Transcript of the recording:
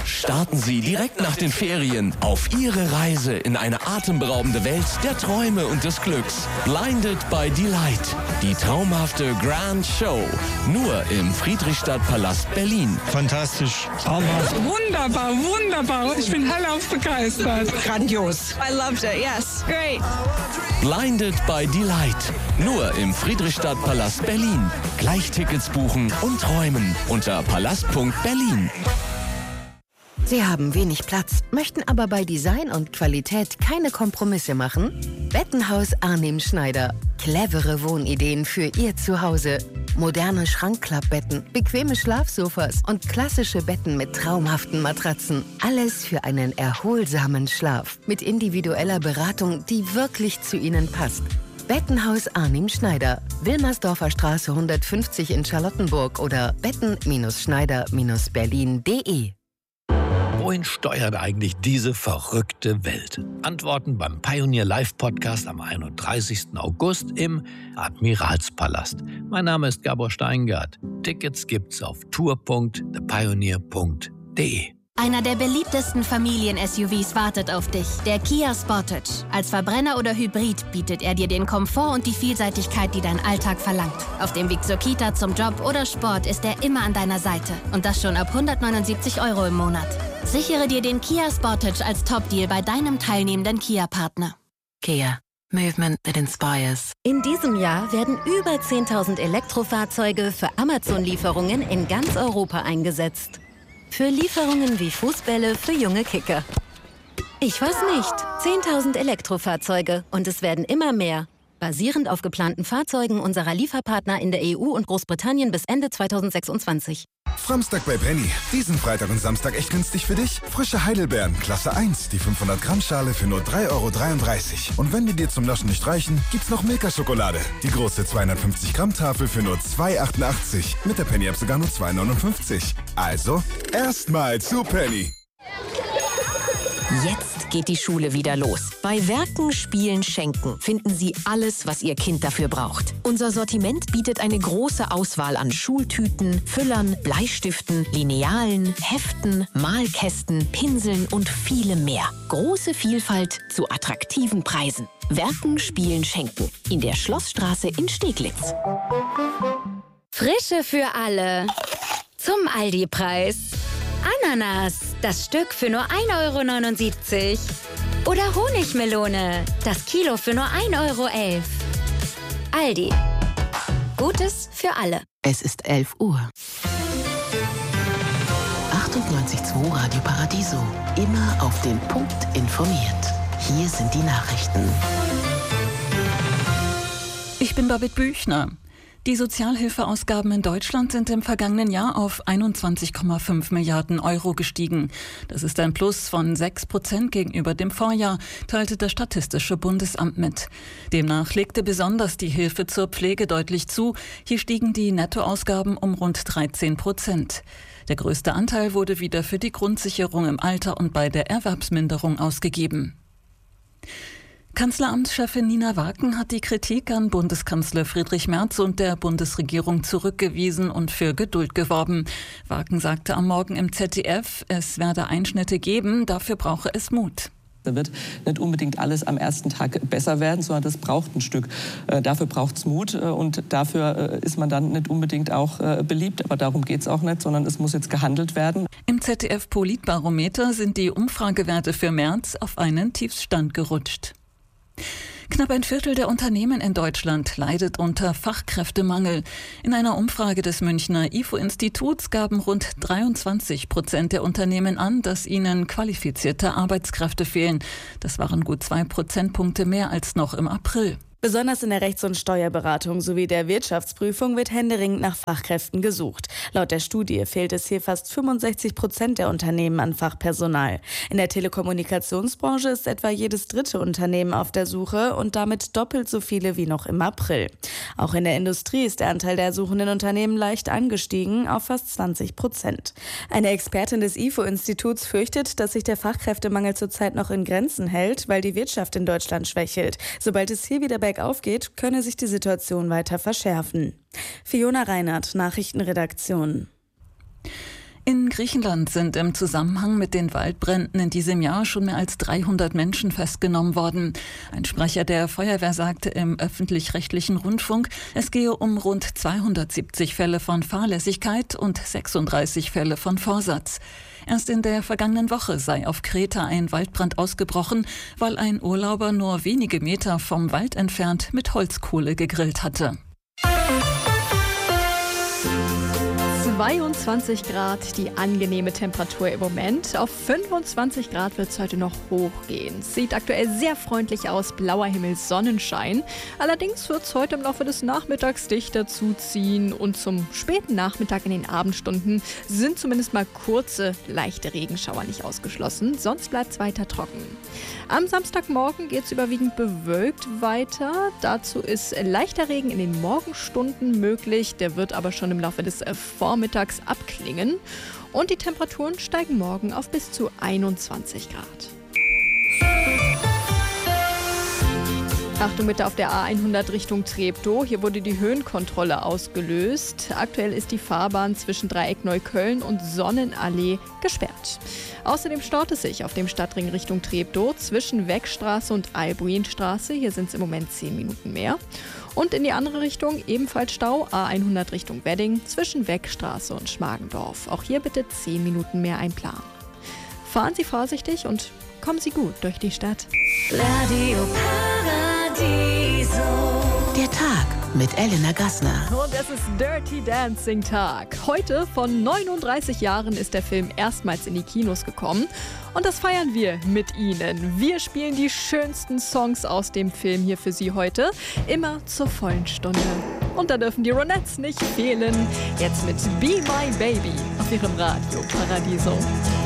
Starten Sie direkt nach den Ferien auf Ihre Reise in eine atemberaubende Welt der Träume und des Glücks. Blinded by Delight. Die traumhafte Grand Show. Nur im Friedrichstadtpalast Berlin. Fantastisch. Wunderbar, wunderbar. Ich bin hellauf begeistert. Grandios. I loved it, yes. Great. Blinded by Delight. Nur im Friedrichstadtpalast Berlin. Gleich Tickets buchen und träumen unter palast.berlin. Sie haben wenig Platz, möchten aber bei Design und Qualität keine Kompromisse machen? Bettenhaus Arnim Schneider. Clevere Wohnideen für Ihr Zuhause. Moderne Schrankklappbetten, bequeme Schlafsofas und klassische Betten mit traumhaften Matratzen. Alles für einen erholsamen Schlaf. Mit individueller Beratung, die wirklich zu Ihnen passt. Bettenhaus Arnim Schneider. Wilmersdorfer Straße 150 in Charlottenburg oder betten-schneider-berlin.de. Wohin steuert eigentlich diese verrückte Welt? Antworten beim Pioneer Live Podcast am 31. August im Admiralspalast. Mein Name ist Gabor Steingart. Tickets gibt's auf tour.thepioneer.de. Einer der beliebtesten Familien-SUVs wartet auf dich, der Kia Sportage. Als Verbrenner oder Hybrid bietet er dir den Komfort und die Vielseitigkeit, die dein Alltag verlangt. Auf dem Weg zur Kita, zum Job oder Sport ist er immer an deiner Seite. Und das schon ab 179 € im Monat. Sichere dir den Kia Sportage als Top-Deal bei deinem teilnehmenden Kia-Partner. Kia. Movement that inspires. In diesem Jahr werden über 10.000 Elektrofahrzeuge für Amazon-Lieferungen in ganz Europa eingesetzt. Für Lieferungen wie Fußbälle für junge Kicker. Ich weiß nicht. 10.000 Elektrofahrzeuge und es werden immer mehr. Basierend auf geplanten Fahrzeugen unserer Lieferpartner in der EU und Großbritannien bis Ende 2026. Samstag bei Penny. Diesen Freitag und Samstag echt günstig für dich? Frische Heidelbeeren, Klasse 1, die 500-Gramm-Schale für nur 3,33 €. Und wenn die dir zum Naschen nicht reichen, gibt's noch Milka-Schokolade. Die große 250-Gramm-Tafel für nur 2,88 €. Mit der Penny-App sogar nur 2,59 €. Also, erstmal zu Penny. Jetzt geht die Schule wieder los. Bei Werken, Spielen, Schenken finden Sie alles, was Ihr Kind dafür braucht. Unser Sortiment bietet eine große Auswahl an Schultüten, Füllern, Bleistiften, Linealen, Heften, Malkästen, Pinseln und vielem mehr. Große Vielfalt zu attraktiven Preisen. Werken, Spielen, Schenken. In der Schlossstraße in Steglitz. Frische für alle. Zum Aldi-Preis. Ananas, das Stück für nur 1,79 € Oder Honigmelone, das Kilo für nur 1,11 € Aldi. Gutes für alle. Es ist 11 Uhr. 98.2 Radio Paradiso. Immer auf den Punkt informiert. Hier sind die Nachrichten. Ich bin Babette Büchner. Die Sozialhilfeausgaben in Deutschland sind im vergangenen Jahr auf 21,5 Milliarden € gestiegen. Das ist ein Plus von 6% gegenüber dem Vorjahr, teilte das Statistische Bundesamt mit. Demnach legte besonders die Hilfe zur Pflege deutlich zu. Hier stiegen die Nettoausgaben um rund 13%. Der größte Anteil wurde wieder für die Grundsicherung im Alter und bei der Erwerbsminderung ausgegeben. Kanzleramtschefin Nina Waken hat die Kritik an Bundeskanzler Friedrich Merz und der Bundesregierung zurückgewiesen und für Geduld geworben. Waken sagte am Morgen im ZDF, es werde Einschnitte geben, dafür brauche es Mut. Da wird nicht unbedingt alles am ersten Tag besser werden, sondern das braucht ein Stück. Dafür braucht es Mut und dafür ist man dann nicht unbedingt auch beliebt. Aber darum geht es auch nicht, sondern es muss jetzt gehandelt werden. Im ZDF-Politbarometer sind die Umfragewerte für Merz auf einen Tiefststand gerutscht. Knapp ein Viertel der Unternehmen in Deutschland leidet unter Fachkräftemangel. In einer Umfrage des Münchner IFO-Instituts gaben rund 23% der Unternehmen an, dass ihnen qualifizierte Arbeitskräfte fehlen. Das waren gut 2 Prozentpunkte mehr als noch im April. Besonders in der Rechts- und Steuerberatung sowie der Wirtschaftsprüfung wird händeringend nach Fachkräften gesucht. Laut der Studie fehlt es hier fast 65% der Unternehmen an Fachpersonal. In der Telekommunikationsbranche ist etwa jedes dritte Unternehmen auf der Suche und damit doppelt so viele wie noch im April. Auch in der Industrie ist der Anteil der suchenden Unternehmen leicht angestiegen auf fast 20%. Eine Expertin des IFO-Instituts fürchtet, dass sich der Fachkräftemangel zurzeit noch in Grenzen hält, weil die Wirtschaft in Deutschland schwächelt. Sobald es hier wieder bergauf geht, könne sich die Situation weiter verschärfen. Fiona Reinhardt, Nachrichtenredaktion. In Griechenland sind im Zusammenhang mit den Waldbränden in diesem Jahr schon mehr als 300 Menschen festgenommen worden. Ein Sprecher der Feuerwehr sagte im öffentlich-rechtlichen Rundfunk, es gehe um rund 270 Fälle von Fahrlässigkeit und 36 Fälle von Vorsatz. Erst in der vergangenen Woche sei auf Kreta ein Waldbrand ausgebrochen, weil ein Urlauber nur wenige Meter vom Wald entfernt mit Holzkohle gegrillt hatte. 22 Grad, die angenehme Temperatur im Moment. Auf 25 Grad wird es heute noch hochgehen. Es sieht aktuell sehr freundlich aus, blauer Himmel, Sonnenschein. Allerdings wird es heute im Laufe des Nachmittags dichter zuziehen und zum späten Nachmittag in den Abendstunden sind zumindest mal kurze, leichte Regenschauer nicht ausgeschlossen. Sonst bleibt es weiter trocken. Am Samstagmorgen geht es überwiegend bewölkt weiter. Dazu ist leichter Regen in den Morgenstunden möglich. Der wird aber schon im Laufe des Vormittags abklingen und die Temperaturen steigen morgen auf bis zu 21 Grad. Achtung bitte auf der A100 Richtung Treptow. Hier wurde die Höhenkontrolle ausgelöst. Aktuell ist die Fahrbahn zwischen Dreieck Neukölln und Sonnenallee gesperrt. Außerdem staut es sich auf dem Stadtring Richtung Treptow zwischen Weckstraße und Albuinstraße. Hier sind es im Moment 10 Minuten mehr. Und in die andere Richtung ebenfalls Stau, A100 Richtung Wedding zwischen Weckstraße und Schmargendorf. Auch hier bitte 10 Minuten mehr einplanen. Fahren Sie vorsichtig und kommen Sie gut durch die Stadt. Radio Paradiso. Der Tag mit Elena Gassner. Und es ist Dirty Dancing Tag. Heute, von 39 Jahren, ist der Film erstmals in die Kinos gekommen. Und das feiern wir mit Ihnen. Wir spielen die schönsten Songs aus dem Film hier für Sie heute. Immer zur vollen Stunde. Und da dürfen die Ronettes nicht fehlen. Jetzt mit Be My Baby auf Ihrem Radio Paradiso.